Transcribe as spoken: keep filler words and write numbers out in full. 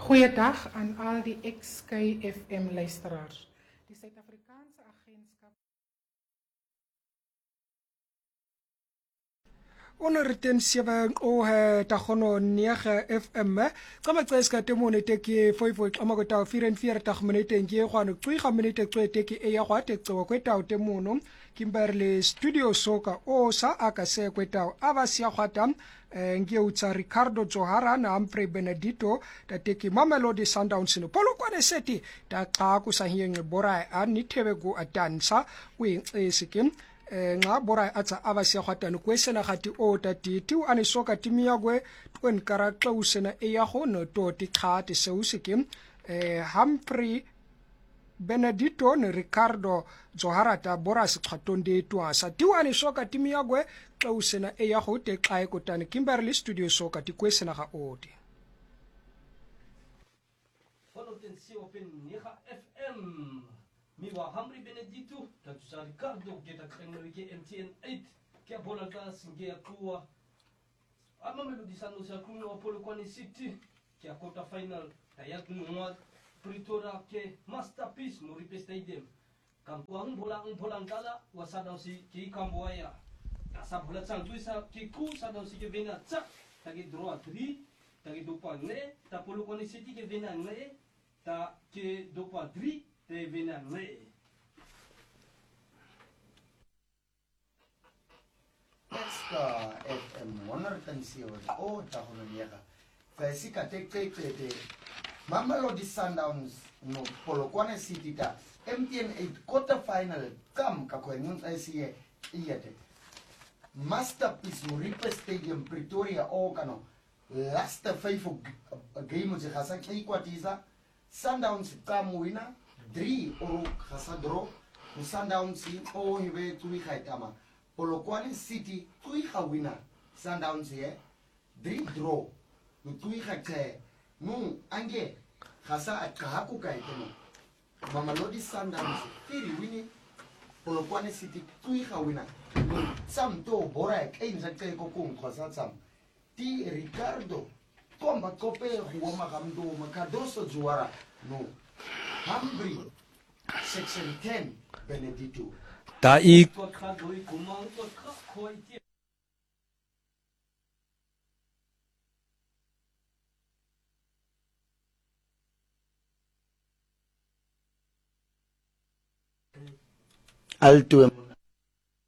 Goeiedag aan al die X K F M luisteraars. Die Suid-Afrikaanse agentskap Onoriten seven o he tagono nege F M kama tseska temone teki foifoi kama kota firen fiertag minute ngie kwano tsuiga minute tswe teki e ya kwate tsewa kweta temono Kimberley studio soka o sa akase kweta avasia kwata ngie utsa Ricardo Johara na Humphrey Benedito ta teki Mamelodi Sundowns no polo kwane seti ta xa kusahiye bora anithebe go atansa we esikim nga bora atsa avasia kwatano kwesena gati o tati tu anisoka timiagwe twen karakla usena e ya go no to ti khati seusike eh Humphrey Benedito ne Ricardo Johara ta bora se khatonde tu asa tu anisoka timiagwe tla usena e ya go te xae kotane Kimberley studio soka ti kwesena ga odi F M Miwa Humphrey Benedito, tatusa Ricardo, kita krengerike M T N eight, kia bola ka singe akua. Ama Mamelodi Sundowns ya kuno Apollo Kwane City, kia quarter final, tayak nuat Pretoria ke masterpiece Moripe Stadium. Kampuang bola ang bola ngala wasadaw si ki Kamboya. Asa bola sang tuisa ki ku sadaw si ke vena tsa, tagi draw three, tagi dopa ne, ta Apollo Kwane City ke vena ne, ta ke dopa three. Ska F M honderd zeven o tagono niega. Fasika tek tek tek. Mamelodi Sundowns no Polokwane City ta M T N eight quarter final kam kakwenun asie iyete. Masterpiece Moripe Stadium Pretoria o kano. Last five game je gasan ikwatiza. Sundowns kam winner. Drie oro Hasadro, Sundowns o hive tui haitama. Polokwane City tui ha winner. Sundowns ye. Drie draw. Nu tui hate. Nu ange Hasa at kahaku kaitemo. Mamelodi Sundowns tiri winning. Polokwane City tui ha winner. Nu sam to bora ek ein zakte kokung kwasa sam. Ti Ricardo komba kope huwa makamdo makadoso juara. No. Humphrey, section ten, Benedito. Tai Alto